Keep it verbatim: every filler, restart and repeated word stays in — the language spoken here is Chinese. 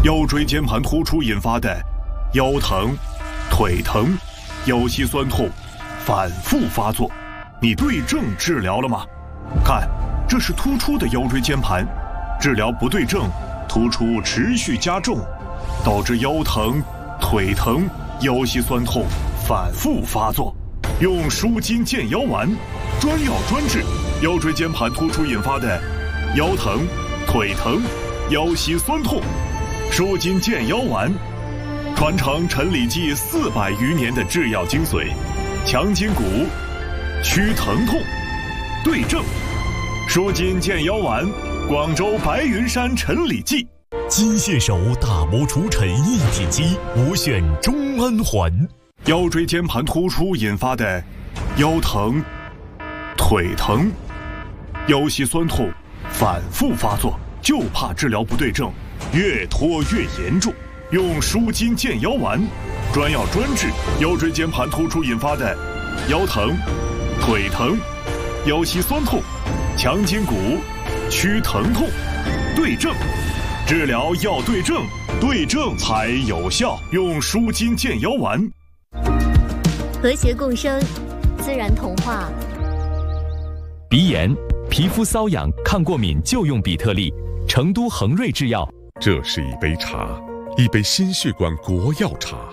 腰椎间盘突出引发的腰疼、腿疼、腰膝酸痛反复发作，你对症治疗了吗？看，这是突出的腰椎间盘，治疗不对症，突出持续加重，导致腰疼、腿疼、腰膝酸痛反复发作。用舒筋健腰丸，专药专治腰椎间盘突出引发的腰疼、腿疼、腰膝酸痛。舒筋健腰丸，传承陈李济四百余年的制药精髓，强筋骨，祛疼痛，对症。舒筋健腰丸，广州白云山陈李济。 金线手打磨除尘一体机，我选中安环。 腰椎间盘突出引发的腰疼、腿疼、腰膝酸痛反复发作，就怕治疗不对症，越拖越严重。用舒筋健腰丸，专药专治腰椎间盘突出引发的腰疼、腿疼、腰膝酸痛，强筋骨，祛疼痛，对症。治疗要对症，对症才有效。用舒筋健腰丸。 和谐共生，自然童话。 鼻炎、皮肤瘙痒、抗过敏就用比特利，成都恒瑞制药。 这是一杯茶，一杯心血管国药茶。